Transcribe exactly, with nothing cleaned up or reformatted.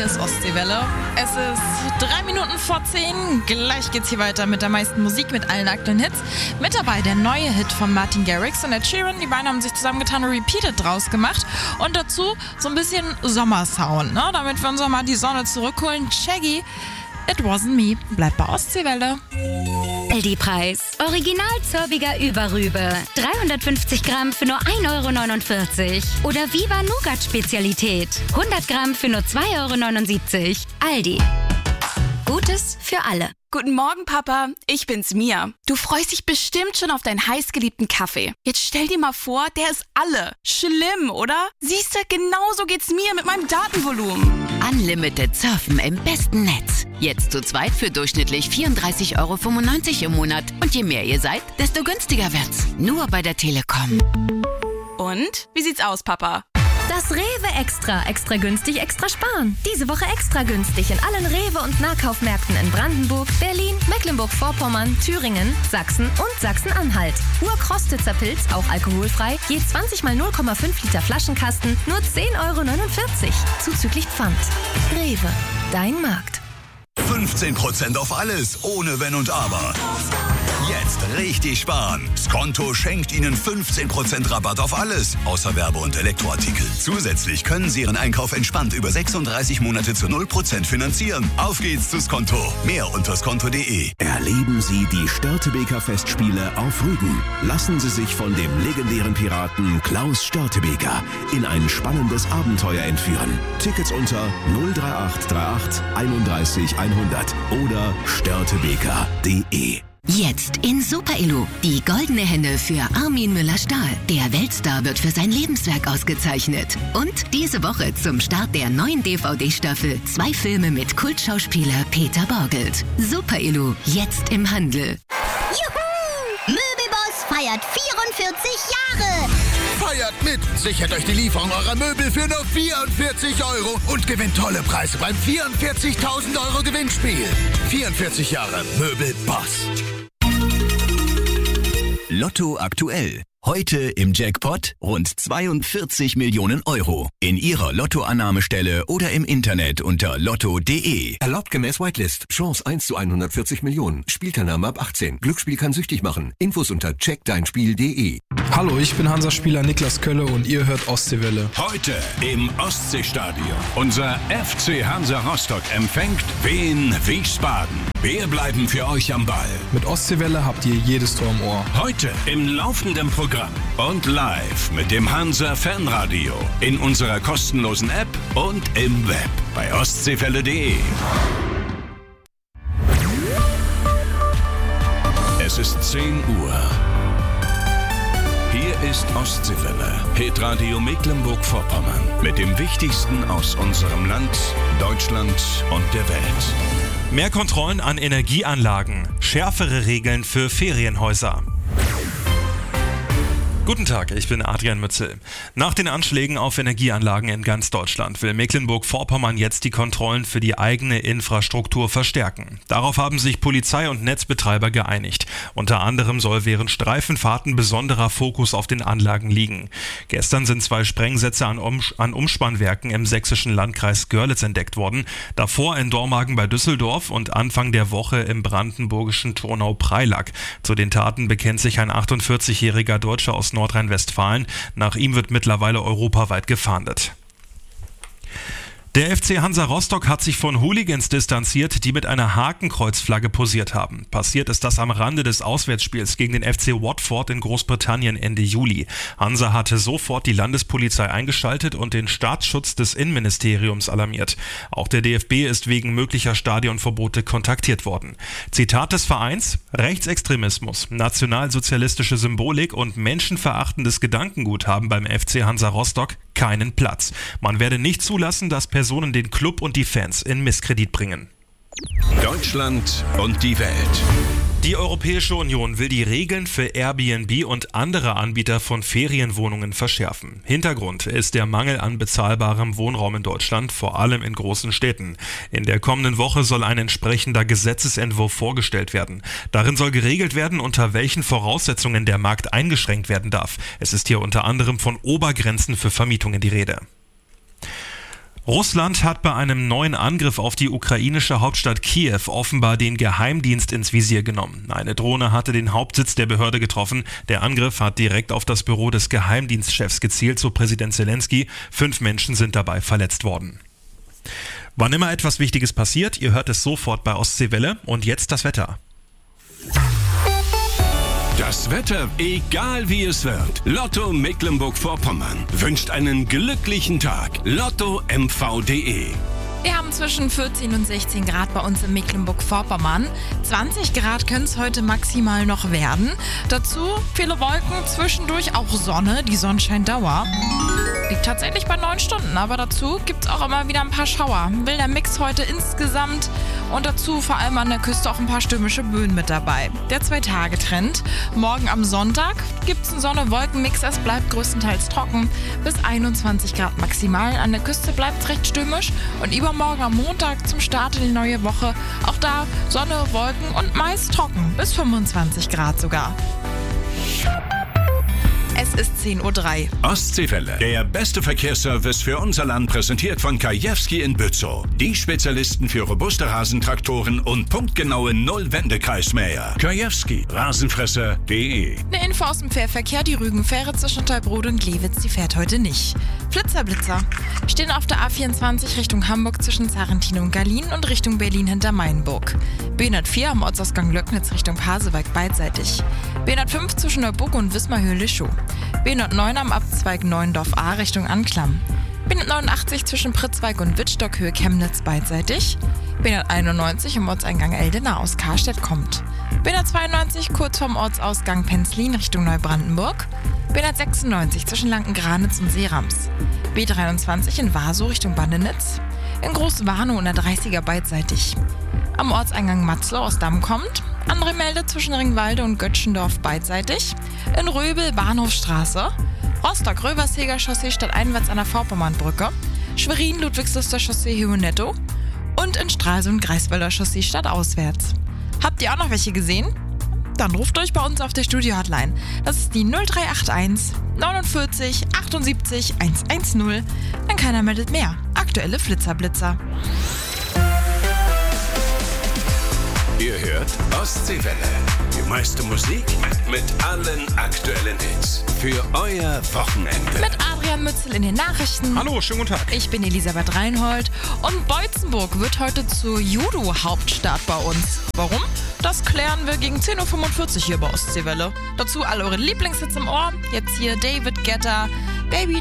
ist Ostseewelle. Es ist drei Minuten vor zehn. Gleich geht's hier weiter mit der meisten Musik, mit allen aktuellen Hits. Mit dabei der neue Hit von Martin Garrix und Ed Sheeran. Die beiden haben sich zusammengetan und Repeated draus gemacht. Und dazu so ein bisschen Sommersound, ne? Damit wir uns auch mal die Sonne zurückholen. Shaggy, It Wasn't Me. Bleibt bei Ostseewelle. Aldi-Preis. Original Zörbiger Überrübe. dreihundertfünfzig Gramm für nur ein Euro neunundvierzig. Oder Viva Nougat Spezialität. hundert Gramm für nur zwei Euro neunundsiebzig. Aldi. Gutes für alle. Guten Morgen, Papa. Ich bin's, Mia. Du freust dich bestimmt schon auf deinen heißgeliebten Kaffee. Jetzt stell dir mal vor, der ist alle. Schlimm, oder? Siehst du, genauso geht's mir mit meinem Datenvolumen. Unlimited Surfen im besten Netz. Jetzt zu zweit für durchschnittlich vierunddreißig Euro fünfundneunzig im Monat. Und je mehr ihr seid, desto günstiger wird's. Nur bei der Telekom. Und? Wie sieht's aus, Papa? Das Rewe Extra. Extra günstig, extra sparen. Diese Woche extra günstig in allen Rewe- und Nahkaufmärkten in Brandenburg, Berlin, Mecklenburg-Vorpommern, Thüringen, Sachsen und Sachsen-Anhalt. Urkrostitzer Pilz, auch alkoholfrei, je zwanzig mal null Komma fünf Liter Flaschenkasten, nur zehn Euro neunundvierzig. Zuzüglich Pfand. Rewe, dein Markt. fünfzehn Prozent auf alles, ohne Wenn und Aber. Jetzt richtig sparen. Skonto schenkt Ihnen fünfzehn Prozent Rabatt auf alles, außer Werbe- und Elektroartikel. Zusätzlich können Sie Ihren Einkauf entspannt über sechsunddreißig Monate zu null Prozent finanzieren. Auf geht's zu Skonto. Mehr unter skonto punkt de. Erleben Sie die Störtebeker Festspiele auf Rügen. Lassen Sie sich von dem legendären Piraten Klaus Störtebeker in ein spannendes Abenteuer entführen. Tickets unter null drei acht drei acht einunddreißig hundert oder störtebeker punkt de. Jetzt in Super Elo. Die goldene Henne für Armin Müller-Stahl. Der Weltstar wird für sein Lebenswerk ausgezeichnet. Und diese Woche zum Start der neuen D V D-Staffel zwei Filme mit Kultschauspieler Peter Borgelt. Super Elo, jetzt im Handel. Juhu! Möbelboss feiert vierundvierzig Jahre. Feiert mit! Sichert euch die Lieferung eurer Möbel für nur vierundvierzig Euro und gewinnt tolle Preise beim vierundvierzigtausend Euro Gewinnspiel. vierundvierzig Jahre Möbelboss. Lotto aktuell. Heute im Jackpot rund zweiundvierzig Millionen Euro. In Ihrer Lottoannahmestelle oder im Internet unter lotto punkt de. Erlaubt gemäß Whitelist. Chance eins zu hundertvierzig Millionen. Spielteilnahme ab achtzehn. Glücksspiel kann süchtig machen. Infos unter check dein spiel punkt de. Hallo, ich bin Hansa-Spieler Niklas Kölle und ihr hört Ostseewelle. Heute im Ostseestadion. Unser F C Hansa Rostock empfängt Wien Wiesbaden. Wir bleiben für euch am Ball. Mit Ostseewelle habt ihr jedes Tor im Ohr. Heute im laufenden Programm und live mit dem Hansa Fanradio in unserer kostenlosen App und im Web bei ostseewelle punkt de. Es ist zehn Uhr. Hier ist Ostseewelle, Hitradio Mecklenburg-Vorpommern mit dem Wichtigsten aus unserem Land, Deutschland und der Welt. Mehr Kontrollen an Energieanlagen, schärfere Regeln für Ferienhäuser. Guten Tag, ich bin Adrian Mützel. Nach den Anschlägen auf Energieanlagen in ganz Deutschland will Mecklenburg-Vorpommern jetzt die Kontrollen für die eigene Infrastruktur verstärken. Darauf haben sich Polizei und Netzbetreiber geeinigt. Unter anderem soll während Streifenfahrten besonderer Fokus auf den Anlagen liegen. Gestern sind zwei Sprengsätze an, um- an Umspannwerken im sächsischen Landkreis Görlitz entdeckt worden. Davor in Dormagen bei Düsseldorf und Anfang der Woche im brandenburgischen Turnau-Preilack. Zu den Taten bekennt sich ein achtundvierzigjähriger Deutscher aus Nordrhein-Westfalen. Nach ihm wird mittlerweile europaweit gefahndet. Der F C Hansa Rostock hat sich von Hooligans distanziert, die mit einer Hakenkreuzflagge posiert haben. Passiert ist das am Rande des Auswärtsspiels gegen den F C Watford in Großbritannien Ende Juli. Hansa hatte sofort die Landespolizei eingeschaltet und den Staatsschutz des Innenministeriums alarmiert. Auch der D F B ist wegen möglicher Stadionverbote kontaktiert worden. Zitat des Vereins: Rechtsextremismus, nationalsozialistische Symbolik und menschenverachtendes Gedankengut haben beim F C Hansa Rostock keinen Platz. Man werde nicht zulassen, dass Personen den Club und die Fans in Misskredit bringen. Deutschland und die Welt. Die Europäische Union will die Regeln für Airbnb und andere Anbieter von Ferienwohnungen verschärfen. Hintergrund ist der Mangel an bezahlbarem Wohnraum in Deutschland, vor allem in großen Städten. In der kommenden Woche soll ein entsprechender Gesetzesentwurf vorgestellt werden. Darin soll geregelt werden, unter welchen Voraussetzungen der Markt eingeschränkt werden darf. Es ist hier unter anderem von Obergrenzen für Vermietungen die Rede. Russland hat bei einem neuen Angriff auf die ukrainische Hauptstadt Kiew offenbar den Geheimdienst ins Visier genommen. Eine Drohne hatte den Hauptsitz der Behörde getroffen. Der Angriff hat direkt auf das Büro des Geheimdienstchefs gezielt, so Präsident Zelensky. Fünf Menschen sind dabei verletzt worden. Wann immer etwas Wichtiges passiert, ihr hört es sofort bei Ostseewelle. Und jetzt das Wetter. Das Wetter, egal wie es wird. Lotto Mecklenburg-Vorpommern wünscht einen glücklichen Tag. Lotto M V punkt de. Wir haben zwischen vierzehn und sechzehn Grad bei uns in Mecklenburg-Vorpommern. zwanzig Grad können es heute maximal noch werden. Dazu viele Wolken, zwischendurch auch Sonne. Die Sonnenscheindauer liegt tatsächlich bei neun Stunden, aber dazu gibt es auch immer wieder ein paar Schauer. Wilder Mix heute insgesamt und dazu vor allem an der Küste auch ein paar stürmische Böen mit dabei. Der Zwei-Tage-Trend. Morgen am Sonntag gibt es einen Sonne-Wolken-Mix. Es bleibt größtenteils trocken. Bis einundzwanzig Grad maximal. An der Küste bleibt es recht stürmisch. Und übermorgen am Montag zum Start in die neue Woche. Auch da Sonne, Wolken und meist trocken. Bis fünfundzwanzig Grad sogar. Es ist zehn Uhr drei. Ostseewelle, der beste Verkehrsservice für unser Land, präsentiert von Kajewski in Bützow. Die Spezialisten für robuste Rasentraktoren und punktgenaue Nullwendekreismäher. Kajewski, Rasenfresser punkt de. Eine Info aus dem Fährverkehr. Die Rügenfähre zwischen Teubrode und Glewitz, die fährt heute nicht. Flitzer, Blitzer. Stehen auf der A vierundzwanzig Richtung Hamburg zwischen Zarrentin und Berlin und Richtung Berlin hinter Mainburg. B hundertvier am Ortsausgang Löcknitz Richtung Pasewalk beidseitig. B hundertfünf zwischen Neuburg und Wismar-Höhe-Lischow. B hundertneun am Abzweig Neuendorf A Richtung Anklam. B hundertneunundachtzig zwischen Pritzwalk und Wittstock Höhe Chemnitz beidseitig. B hunderteinundneunzig im Ortseingang Eldena aus Karstedt kommt. B hundertzweiundneunzig kurz vorm Ortsausgang Penzlin Richtung Neubrandenburg. B hundertsechsundneunzig zwischen Lanken-Granitz und Seerams. B dreiundzwanzig in Wasow Richtung Bandenitz. In Groß-Warnow hundertdreißiger beidseitig. Am Ortseingang Matzlow aus Damm kommt. Andere Melde zwischen Ringwalde und Götschendorf beidseitig. In Röbel Bahnhofstraße. Rostock-Röversheger Chaussee stadteinwärts an der Vorpommernbrücke. Schwerin-Ludwigsluster Chaussee Höhe-Netto. Und in Stralsund Greifswalder Chaussee stadtauswärts. Habt ihr auch noch welche gesehen? Dann ruft euch bei uns auf der Studio-Hotline. Das ist die null drei acht eins neunundvierzig achtundsiebzig hundertzehn. Dann keiner meldet mehr. Aktuelle Flitzerblitzer. Ihr hört Ostseewelle. Die meiste Musik mit allen aktuellen Hits. Für euer Wochenende. Mit Adrian Mützel in den Nachrichten. Hallo, schönen guten Tag. Ich bin Elisabeth Reinhold. Und Beutzenburg wird heute zur Judo-Hauptstadt bei uns. Warum? Das klären wir gegen zehn Uhr fünfundvierzig hier bei Ostseewelle. Dazu all eure Lieblingshits im Ohr. Jetzt hier David Guetta, Baby